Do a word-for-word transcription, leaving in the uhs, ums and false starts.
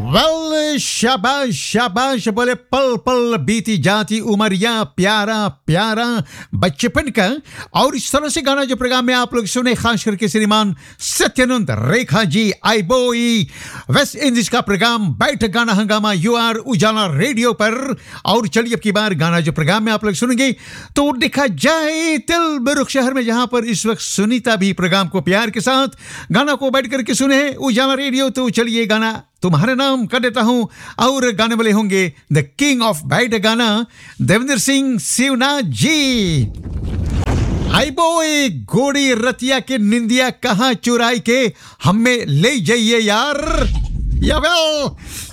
Well शाबाश शाबाश बोले पल पल बीती जाती उमरिया प्यारा प्यारा बचपन का। और इस तरह से गाना जो प्रोग्राम में आप लोग सुने खास करके श्रीमान सत्यानंद रेखा जी आई बोई वेस्ट इंडीज का प्रोग्राम बैठ गाना हंगामा यू आर उजाला रेडियो पर। और चलिए अब की बार गाना जो प्रोग्राम में आप लोग सुनेंगे तो देखा जाए तिलबरुख शहर में जहां पर इस वक्त सुनीता भी प्रोग्राम को प्यार के साथ गाना को बैठ करके सुने उजाला रेडियो। तो चलिए गाना तुम्हारे नाम कर देता हूं और गाने वाले होंगे द किंग ऑफ बैठ गाना देवेंद्र सिंह शिवनाथ जी। हाय बॉय घोड़ी रतिया के निंदिया कहां चुराई के हमें ले जाइए यार। या वेल